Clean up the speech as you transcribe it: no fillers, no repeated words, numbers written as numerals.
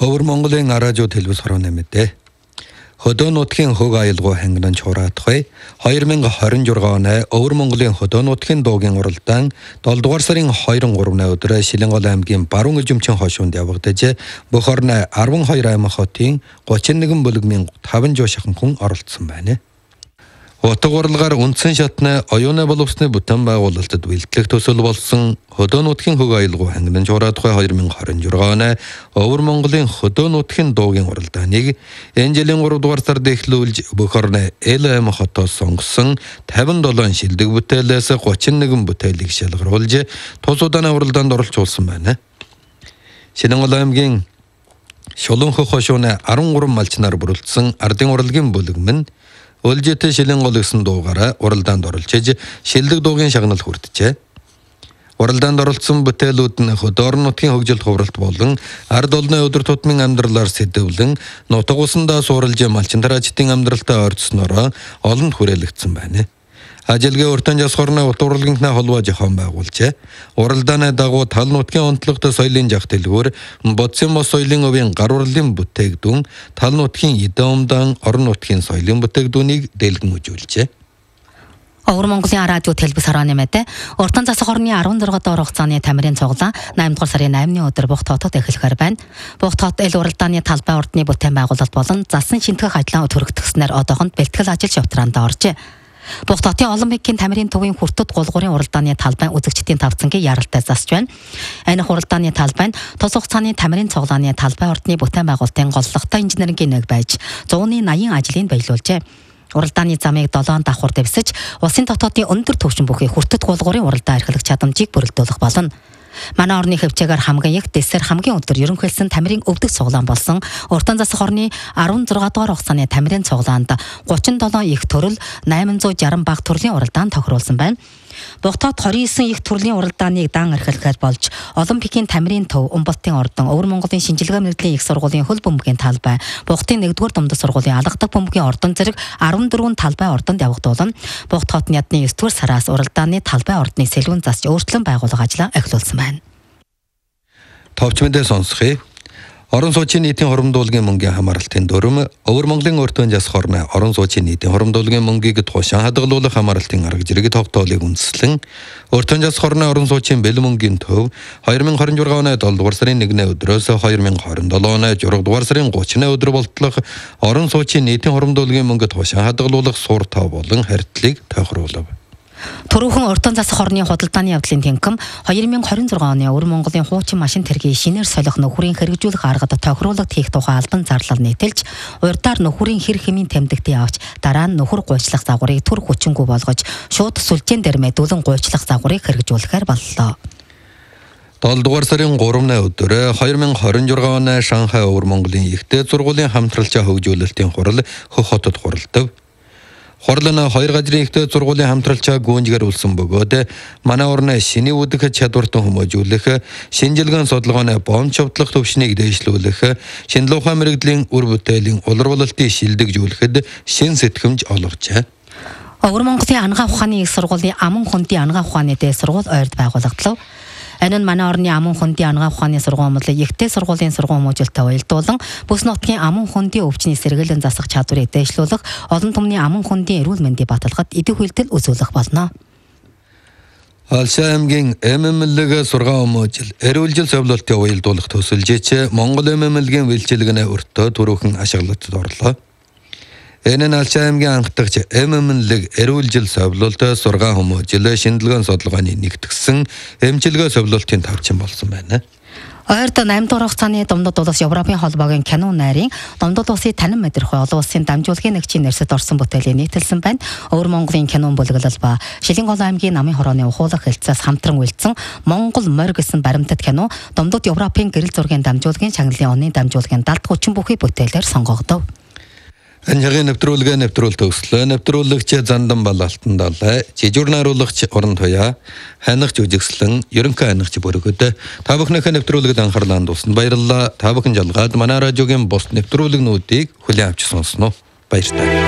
Өвөр Монголын радио телевиз хорооны мэдээ. Хөдөө нутгийн хөг аялгау хангилан чураатхай 2026 оны Өвөр Монголын хөдөө нутгийн дуугийн уралдаан 7 дугаар сарын 23-ны өдөр Шилэнгол аймгийн Баруун Эжимчин хошуунд явагдаж бүх орны 12 аймаг хотын 31 бүлэгмийн 500 шахан хүн оролцсон байна. Утга уралгаар үндсэн шатны оюуны боловсны бүтээн байгуулалтад бэлтгэх төсөл болсон хөдөө нутгийн хөг аялгау хангилан чураатхай 2026 оны Өвөр Монголын хөдөө нутгийн дуугийн уралдааныг энэ жилийн 3 дугаар сард эхлүүлж бүх орны эл аймаг хотоос сонгосон 57 шилдэг бүтээлээс 31 бүтээлийг шалгаруулж тус удааны уралдаанд оролцуулсан байна. Шилэнгол аймгийн Шулуунхөх хошууны 13 малчнаар бүрэлдсэн ардын урлагийн бүлэгмэн Өлжөтэй Шилэнгол гэсэн дуугаараа уралдаанд оролцож шилдэг дуугийн шагнал хүртжээ. Уралдаанд оролцсон бүтээлүүд нь хөдөө нутгийн хөгжилд хувралт болон ард олны өдөр тутмын амьдралаар сэдэвлэн нутаг усандаа сууралж малчин тараачдын амьдралтай ойртснороо олонд хүрээлэгдсэн байна. Ажилгийн уртан жасхорны утгуурлынхны холбоо зохион байгуулжээ. Уралдааны дагуу тал нутгийн онцлогтой соёлын жах дэлгүүр бодсон бос соёлын өвийн гар урлын бүтээгдүүн тал нутгийн эдэн умдан орон нутгийн соёлын бүтээгдүүнийг дэлгэн үзүүлжээ. Өвөр Монголын радио телевиз хорооны мэдээ. Уртан засаг хорны 16 доор хугацааны тамирын цуглаан 8 дугаар сарын 8-ны өдөр Буг хотод эхлэхээр байна. Буг хот эл уралдааны талбай ордны бүтээн байгуулалт болон залсан шинтгэх ажлаа төрөгдгснээр одоохонд бэлтгэл ажил шавтраанд оржээ. Буг хотын олон мянган тамирын төвийн хүртэд гулгуурын уралдааны талбай үзэгчдийн тавцангийн яралтай засж байна. Энэ уралдааны талбай нь тус хугацааны тамирын цуглааны талбай ордны бүтээн байгуулалтын голлогтой инженерийн нэг байж 180 ажлыг баялуулжээ. Уралдааны замыг 7 давхар дэвсэж улсын дотоодын өндөр түвшин бүхий хүртэд гулгуурын уралдаан эрхлэх чадамжийг бүрэлдүүлэх болно. Манай орны хөвчөөр хамгийн их дэсээр хамгийн өндөр ерөнхийлсөн тамирын өвдөг цуглаан болсон уртан засаг хорны 16 дугаар хугацааны тамирын цуглаанд 37 их төрөл 860 бага төрлийн уралдаан тохируулсан байна. Бугтад 29 их төрлийн уралдааныг дан эрхлэхэд болж Олимпикийн тамирын төв, Умбалтын ордон, Өвөр Монголын шинжилгээ мэргэжлийн их сургуулийн хөл бөмбөгийн талбай, Бугтын 1-р Думдас сургуулийн алгадаг бөмбөгийн ордон зэрэг 14 талбай ордонд явагдуулан Бугт хотны ядны 9-р сараас уралдааны талбай ордны сэлүүн засч өөрчлөн байгуулах ажлаа эхлүүлсэн байна. Товч мэдээ сонсхий. Орон сууцын нийтийн хоримдуулгын мөнгөний хамааралтын дүрм Өвөр Монголын уртан засаг хорны орон сууцын нийтийн хоримдуулгын мөнгийг тушаан хадгалуулах хамааралтын арга зэрэг тогтоолыг үндэслэн уртан засаг хорны орон сууцын бэлэн мөнгөний төв 2026 оны 7 дугаар сарын 1-ний өдрөөс 2027 оны 6 дугаар сарын 30-ны өдөр болтлох орон сууцын нийтийн хоримдуулгын мөнгө тушаан хадгалуулах сур тав болон харьтлыг тохируулав. Төрөөхөн уртан засаг хорны худалдааны явдлын тэнхим 2026 оны Өвөр Монголын хуучин машин тэргийн шинээр солих нөхрийн хэрэгжүүлэх аргад тохируулалт хийх тухай албан зарлал нийтэлж, урьдаар нөхрийн хэр хэмийн тэмдэгтээ авч дараа нь нөхөр гуйчлах загварыг төр хүчингүй болгож шууд сүлжээн дээр мэдүүлэн гуйчлах загварыг хэрэгжүүлэхээр боллоо. 7 дугаар сарын 3-ны өдөр 2026 оны Шанхай Өвөр Монголын ихтэй сургуулийн хамтралчаа хөгжүүлэлтийн хурал Хөх хотод хуралдав. Хурлын 2 газрын ихтэй сургуулийн хамтралчаа гүнжгээр үлсэн бөгөөд манай орны шиний үдэх чадвартан хүмүүжүүлэх, шинжилгээ судалгааны бомж шавтлах төвшнийг дээшлүүлэх, шинэ ухаан мэрэгдлийн үр бүтээлийн улирлуулалтыг шилдэгжүүлэхэд шин сэтгэмж олгожээ. Өвөр Монголын ангаа ухааны их сургуулийн аман хундын ангаа ухааны дээд сургууль ойрд байгуулагдлав. Энэ нь манай орны аман хундын ангаа ухааны сургуулийг ихтэй сургуулийн сургууль хүмүүжүүлэлтэд уялдуулан бүс нутгийн аман хундын өвчний сэргээлэн засах чадварыг дээшлүүлэх, олон түмний аман хундын эрүүл мэндийн баталгад идэх үйлдэл үзүүлэх болно. Алшаа аймгийн ММЛ-г сургаан хүмүүжил эрүүлжил совлолтын уялдуулах төсөлжээч Монгол ММЛ-гийн бэлчилгэнэ өртөө түрүүхэн ашиглалтад орлоо. Энэ нь Алшаа аймгийн анхдагч ММЛ-г эрүүлжил совлолт сургаан хүмүүжил шинжилгээ судалгааны нэгтгэсэн эмчилгээ совлолтын тавчин болсон байна. Ойрд 8 дугаар хугацааны Думдад улс Европын холбоогийн кино найрын Думдад улсын танин мэдрэхүй олон улсын дамжуулгын нэгжийн нэрсэд орсон бүтээлийн нийтэлсэн байна. Өвөр Монголын кинон бүлэглэл ба Шилэнгол аймгийн намын хорооны ухуулах хэлцээс хамтран үйлдсэн Монгол морь гэсэн баримтат кино Думдад Европын гэрэл зургийн дамжуулгын шагналын оны дамжуулгын 70-30 бүхий бүтээлээр сонгогдов. Анхагийн нэвтрүүлэг төгслөө. Нэвтрүүлэгч Зандан Балалтан далай, жижигнааруулагч Орон Тоя, ханагч үжигслэн, ерөнхий ханагч Бүргөд та бүхнийхээ нэвтрүүлэгт анхаарлаа хандуулсанд баярлалаа. Та бүхэн жалгаад манай радиогийн бус нэвтрүүлэгнүүдийг хүлээн авч сонсноо. Баярлалаа.